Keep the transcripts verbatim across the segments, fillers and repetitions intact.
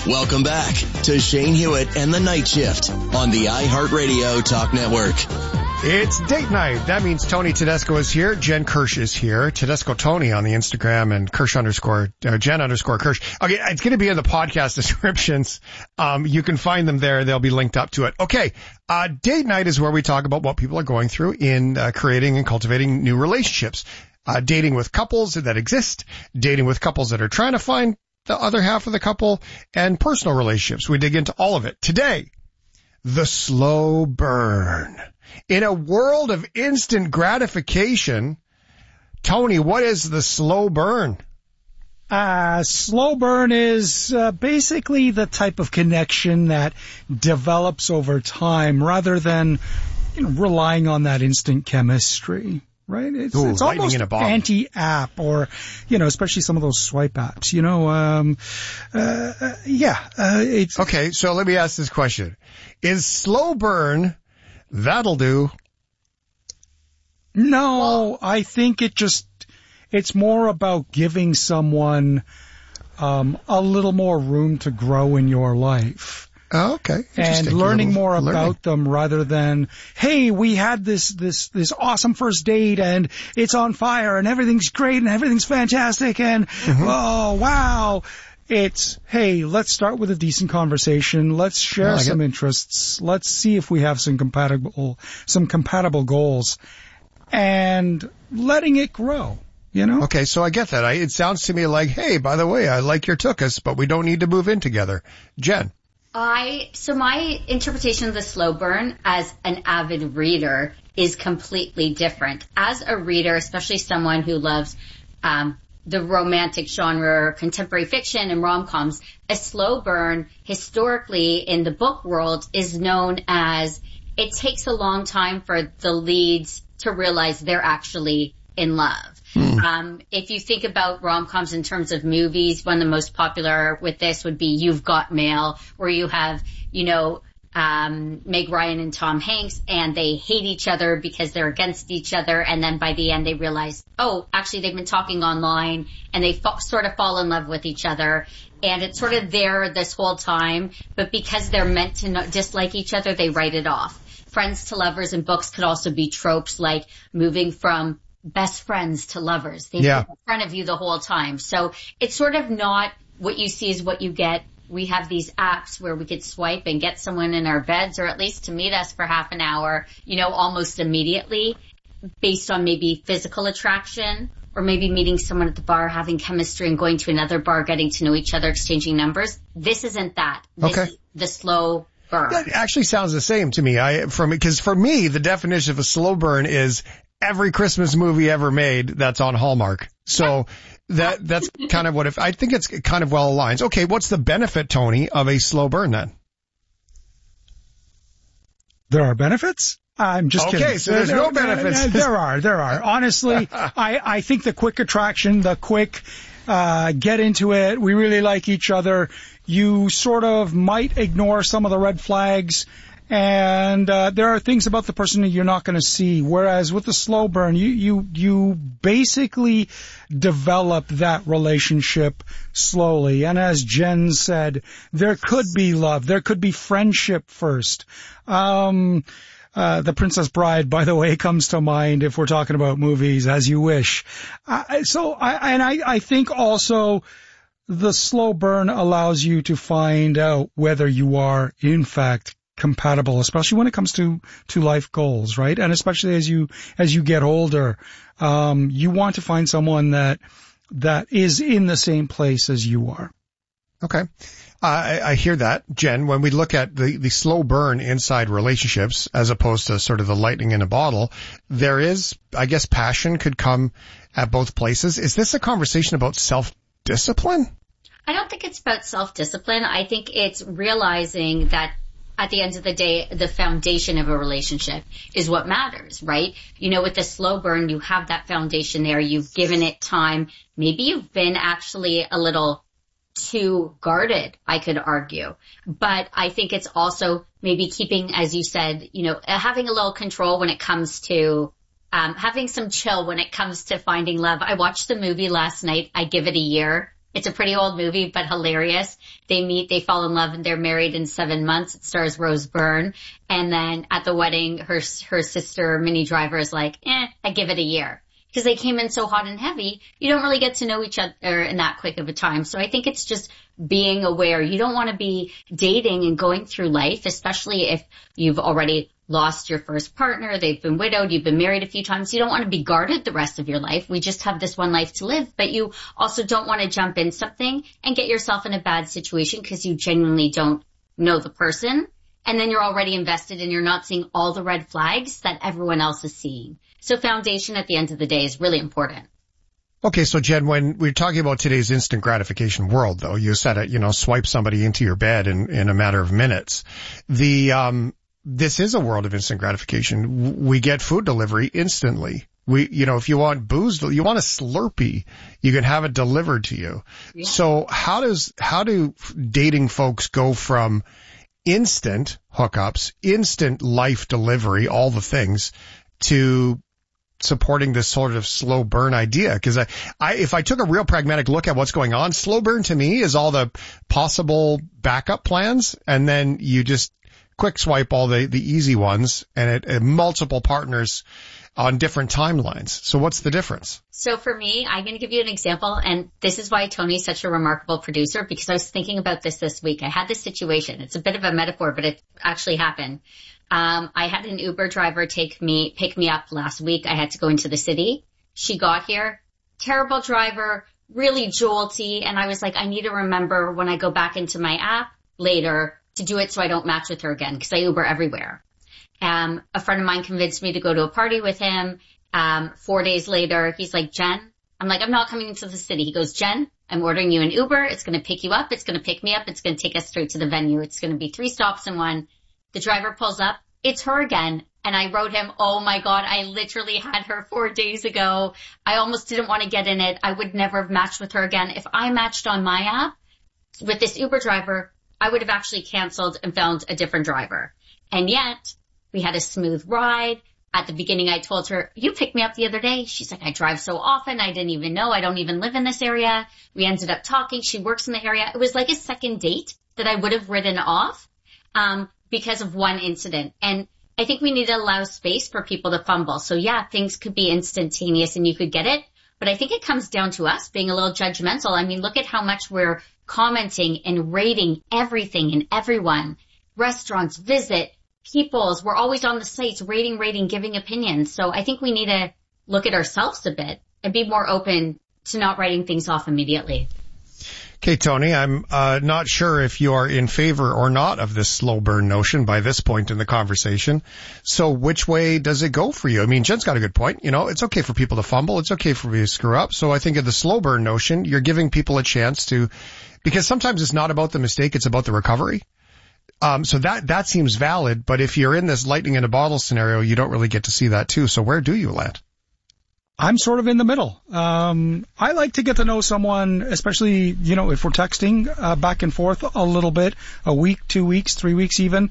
Welcome back to Shane Hewitt and the Night Shift on the iHeartRadio Talk Network. It's date night. That means Tony Tedesco is here. Jen Kirsch is here. Tedesco Tony on the Instagram and Kirsch underscore, uh, Jen underscore Kirsch. Okay, it's going to be in the podcast descriptions. Um, you can find them there. They'll be linked up to it. Okay, uh, date night is where we talk about what people are going through in uh, creating and cultivating new relationships. Uh, dating with couples that exist, dating with couples that are trying to find the other half of the couple, and personal relationships. We dig into all of it. Today, the slow burn. In a world of instant gratification, Tony, what is the slow burn? Uh, slow burn is uh, basically the type of connection that develops over time rather than, you know, relying on that instant chemistry. Right? It's, Ooh, it's almost in a bottle. anti-app or, you know, especially some of those swipe apps, you know, um, uh, uh yeah, uh, it's. Okay. So let me ask this question. Is slow burn, that'll do? No, I think it just, it's more about giving someone, um, a little more room to grow in your life. Oh, okay. And learning more learning. about them rather than, hey, we had this, this, this awesome first date and it's on fire and everything's great and everything's fantastic and, mm-hmm. oh, wow. It's, hey, let's start with a decent conversation. Let's share like some it. interests. Let's see if we have some compatible, some compatible goals and letting it grow. You know? Okay, so I get that. I, it sounds to me like, hey, by the way, I like your tuchus, but we don't need to move in together. Jen. I, so my interpretation of the slow burn as an avid reader is completely different. As a reader, especially someone who loves, um, the romantic genre, contemporary fiction and rom-coms, a slow burn historically in the book world is known as it takes a long time for the leads to realize they're actually in love. Mm. Um, if you think about rom-coms in terms of movies, one of the most popular with this would be You've Got Mail, where you have, you know, um, Meg Ryan and Tom Hanks, and they hate each other because they're against each other, and then by the end they realize, oh, actually they've been talking online, and they fa- sort of fall in love with each other, and it's sort of there this whole time, but because they're meant to not dislike each other, they write it off. Friends to lovers in books could also be tropes like moving from best friends to lovers. They've yeah. been in front of you the whole time. So it's sort of not what you see is what you get. We have these apps where we could swipe and get someone in our beds or at least to meet us for half an hour, you know, almost immediately based on maybe physical attraction or maybe meeting someone at the bar, having chemistry and going to another bar, getting to know each other, exchanging numbers. This isn't that. This okay. is the slow burn. That actually sounds the same to me. I, from, because for me, the definition of a slow burn is every Christmas movie ever made that's on Hallmark. So that that's kind of what if I think it's kind of well aligned. Okay, what's the benefit, Tony, of a slow burn then? There are benefits? I'm just okay, kidding. Okay, so there's there, no benefits. There, there are, there are. Honestly, I, I think the quick attraction, the quick uh get into it, we really like each other, you sort of might ignore some of the red flags. And uh there are things about the person that you're not going to see. Whereas with the slow burn, you you you basically develop that relationship slowly. And as Jen said, there could be love, there could be friendship first. Um uh The Princess Bride, by the way, comes to mind if we're talking about movies, As You Wish. Uh, so I and I I think also the slow burn allows you to find out whether you are in fact compatible, especially when it comes to, to life goals, right? And especially as you, as you get older, um, you want to find someone that, that is in the same place as you are. Okay. Uh, I, I hear that, Jen. When we look at the, the slow burn inside relationships, as opposed to sort of the lightning in a bottle, there is, I guess, passion could come at both places. Is this a conversation about self-discipline? I don't think it's about self-discipline. I think it's realizing that at the end of the day, the foundation of a relationship is what matters, right? You know, with the slow burn, you have that foundation there. You've given it time. Maybe you've been actually a little too guarded, I could argue. But I think it's also maybe keeping, as you said, you know, having a little control when it comes to, um, having some chill when it comes to finding love. I watched the movie last night. I give it a year. It's a pretty old movie, but hilarious. They meet, they fall in love, and they're married in seven months. It stars Rose Byrne. And then at the wedding, her her sister, Minnie Driver, is like, eh, I give it a year. Because they came in so hot and heavy, you don't really get to know each other in that quick of a time. So I think it's just being aware. You don't want to be dating and going through life, especially if you've already lost your first partner, they've been widowed, you've been married a few times. You don't want to be guarded the rest of your life. We just have this one life to live, but you also don't want to jump in something and get yourself in a bad situation because you genuinely don't know the person. And then you're already invested and you're not seeing all the red flags that everyone else is seeing. So foundation at the end of the day is really important. Okay, so Jen, when we're talking about today's instant gratification world, though, you said it, you know, swipe somebody into your bed in, in a matter of minutes. The, um, this is a world of instant gratification. We get food delivery instantly. We, you know, if you want booze, you want a Slurpee, you can have it delivered to you. Yeah. So how does, how do dating folks go from instant hookups, instant life delivery, all the things, to supporting this sort of slow burn idea? Because I, I, if I took a real pragmatic look at what's going on, slow burn to me is all the possible backup plans, and then you just quick swipe all the, the easy ones, and it, it multiple partners on different timelines. So what's the difference? So for me, I'm going to give you an example, and this is why Tony's such a remarkable producer, because I was thinking about this this week. I had this situation. It's a bit of a metaphor, but it actually happened. Um, I had an Uber driver take me, pick me up last week. I had to go into the city. She got here. Terrible driver, really jolty. And I was like, I need to remember when I go back into my app later to do it so I don't match with her again, because I Uber everywhere. Um, a friend of mine convinced me to go to a party with him. Um, four days later, he's like, Jen, I'm like, I'm not coming into the city. He goes, Jen, I'm ordering you an Uber. It's going to pick you up. It's going to pick me up. It's going to take us straight to the venue. It's going to be three stops in one. The driver pulls up. It's her again. And I wrote him, oh my God, I literally had her four days ago. I almost didn't want to get in it. I would never have matched with her again. If I matched on my app with this Uber driver, I would have actually canceled and found a different driver. And yet we had a smooth ride. At the beginning, I told her, you picked me up the other day. She's like, I drive so often. I didn't even know. I don't even live in this area. We ended up talking. She works in the area. It was like a second date that I would have written off, um, because of one incident. And I think we need to allow space for people to fumble. So yeah, things could be instantaneous and you could get it. But I think it comes down to us being a little judgmental. I mean, look at how much we're commenting and rating everything and everyone. Restaurants, visit, people's, we're always on the sites, rating, rating, giving opinions. So I think we need to look at ourselves a bit and be more open to not writing things off immediately. Okay, Tony, I'm uh, not sure if you are in favor or not of this slow burn notion by this point in the conversation. So which way does it go for you? I mean, Jen's got a good point. You know, it's okay for people to fumble. It's okay for me to screw up. So I think of the slow burn notion, you're giving people a chance to, because sometimes it's not about the mistake, it's about the recovery. Um, so that, that seems valid, but if you're in this lightning in a bottle scenario, you don't really get to see that too. So where do you land? I'm sort of in the middle. Um, I like to get to know someone, especially, you know, if we're texting, uh, back and forth a little bit, a week, two weeks, three weeks even.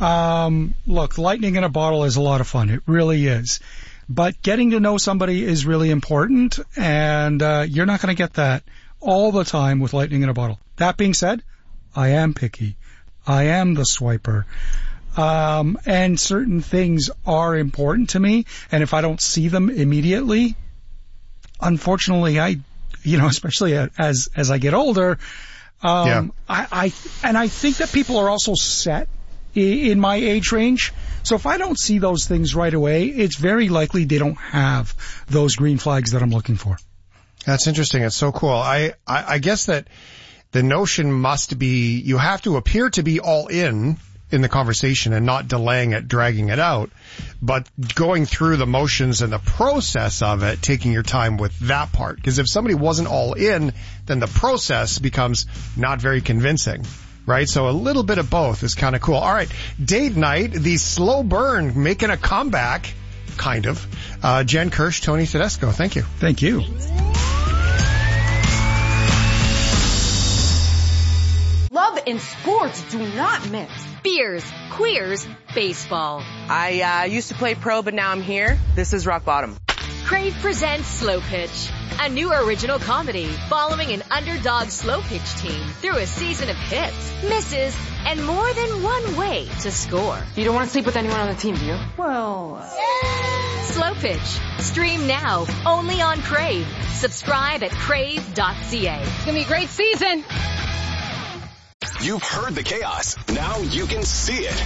Um, look, lightning in a bottle is a lot of fun. It really is. But getting to know somebody is really important, and, uh, you're not going to get that all the time with lightning in a bottle. That being said, I am picky. I am the swiper. Um, and certain things are important to me. And if I don't see them immediately, unfortunately, I, you know, especially as, as I get older, um, yeah. I, I, and I think that people are also set in my age range. So if I don't see those things right away, it's very likely they don't have those green flags that I'm looking for. That's interesting. It's so cool. I, I, I guess that the notion must be, you have to appear to be all in in the conversation and not delaying it, dragging it out, but going through the motions and the process of it, taking your time with that part. Because if somebody wasn't all in, then the process becomes not very convincing, right? So a little bit of both is kind of cool. All right, date night, the slow burn making a comeback, kind of. Uh, Jen Kirsch, Tony Tedesco, thank you. Thank you. Love and sports do not mix. Beers, queers, baseball. I uh, used to play pro, but now I'm here. This is rock bottom. Crave presents Slow Pitch, a new original comedy following an underdog slow pitch team through a season of hits, misses, and more than one way to score. You don't want to sleep with anyone on the team, do you? Well... Slow Pitch. Stream now, only on Crave. Subscribe at crave dot c a. It's going to be a great season. You've heard the chaos. Now you can see it.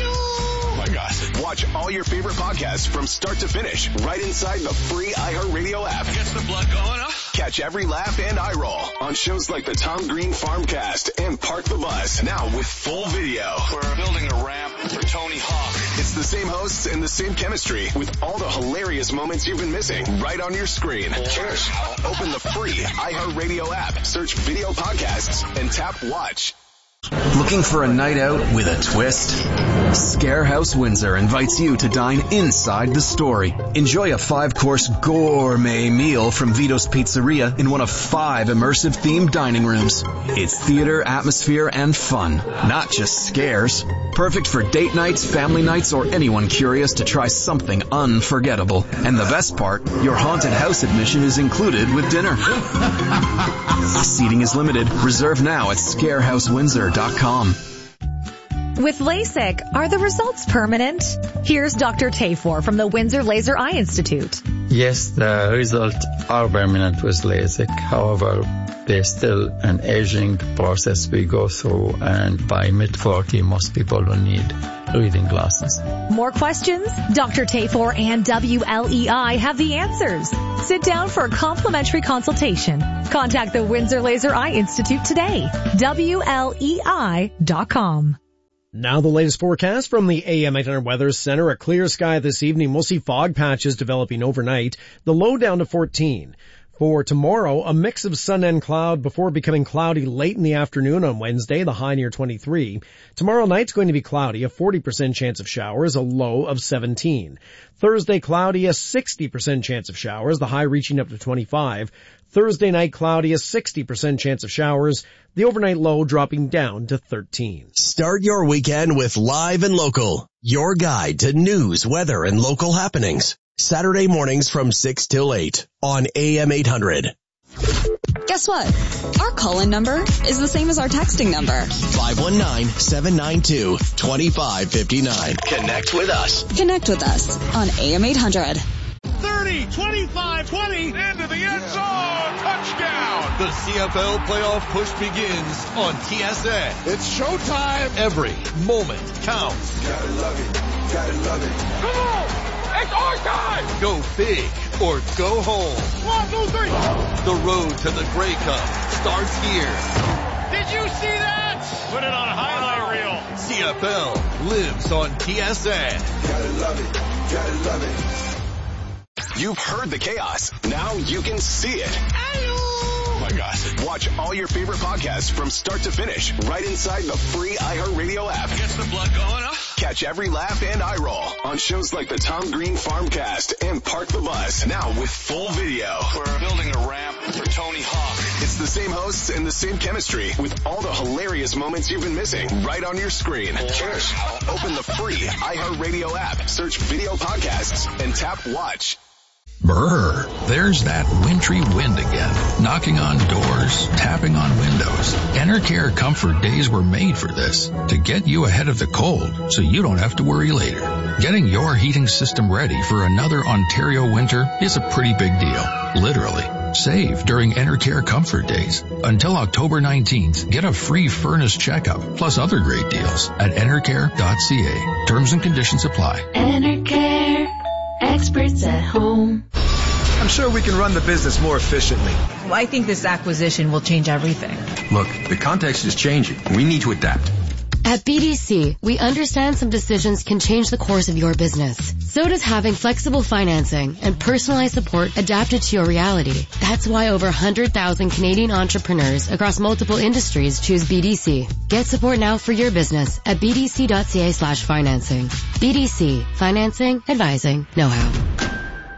Oh my gosh. Watch all your favorite podcasts from start to finish right inside the free iHeartRadio app. Gets the blood going, huh? Catch every laugh and eye roll on shows like the Tom Green Farmcast and Park the Bus. Now with full video. We're building a ramp for Tony Hawk. It's the same hosts and the same chemistry with all the hilarious moments you've been missing right on your screen. Cheers. Open the free iHeartRadio app, search video podcasts, and tap watch. Looking for a night out with a twist? Scarehouse Windsor invites you to dine inside the story. Enjoy a five-course gourmet meal from Vito's Pizzeria in one of five immersive themed dining rooms. It's theater, atmosphere, and fun, not just scares. Perfect for date nights, family nights, or anyone curious to try something unforgettable. And the best part, your haunted house admission is included with dinner. Seating is limited. Reserve now at scarehouse windsor dot com. With LASIK, are the results permanent? Here's Doctor Tafor from the Windsor Laser Eye Institute. Yes, the results are permanent with LASIK. However, there's still an aging process we go through, and by mid forty, most people will need reading glasses. More questions? Doctor Tafor and W L E I have the answers. Sit down for a complimentary consultation. Contact the Windsor Laser Eye Institute today. W L E I dot com. Now the latest forecast from the A M eight hundred Weather Center. A clear sky this evening. We'll see fog patches developing overnight. The low down to fourteen. For tomorrow, a mix of sun and cloud before becoming cloudy late in the afternoon on Wednesday, the high near twenty-three. Tomorrow night's going to be cloudy, a forty percent chance of showers, a low of seventeen. Thursday cloudy, a sixty percent chance of showers, the high reaching up to twenty-five. Thursday night cloudy, a sixty percent chance of showers, the overnight low dropping down to thirteen. Start your weekend with Live and Local, your guide to news, weather, and local happenings. Saturday mornings from six till eight on A M eight hundred. Guess what? Our call-in number is the same as our texting number. five one nine, seven nine two, two five five nine. Connect with us. Connect with us on A M eight hundred. thirty, twenty-five, twenty, into the end zone, touchdown! The C F L playoff push begins on T S N. It's showtime. Every moment counts. Gotta love it, gotta love it. Come on! It's our time! Go big or go home. One, two, three. The road to the Grey Cup starts here. Did you see that? Put it on a highlight reel. C F L lives on T S N. Gotta love it, gotta love it. You've heard the chaos. Now you can see it. Oh my gosh. Watch all your favorite podcasts from start to finish right inside the free iHeartRadio app. Gets the blood going, huh? Catch every laugh and eye roll on shows like the Tom Green Farmcast and Park the Bus. Now with full video. We're building a ramp for Tony Hawk. It's the same hosts and the same chemistry with all the hilarious moments you've been missing right on your screen. Cheers. Open the free iHeartRadio app, search video podcasts, and tap watch. Brr, there's that wintry wind again, knocking on doors, tapping on windows. Enercare Comfort Days were made for this, to get you ahead of the cold so you don't have to worry later. Getting your heating system ready for another Ontario winter is a pretty big deal, literally. Save during Enercare Comfort Days. Until October nineteenth, get a free furnace checkup, plus other great deals at enercare dot c a. Terms and conditions apply. Enercare. Experts at home. I'm sure we can run the business more efficiently. Well, I think this acquisition will change everything. Look, the context is changing. We need to adapt. At B D C, we understand some decisions can change the course of your business. So does having flexible financing and personalized support adapted to your reality. That's why over one hundred thousand Canadian entrepreneurs across multiple industries choose B D C. Get support now for your business at b d c dot c a slash financing. B D C. Financing, advising, know-how.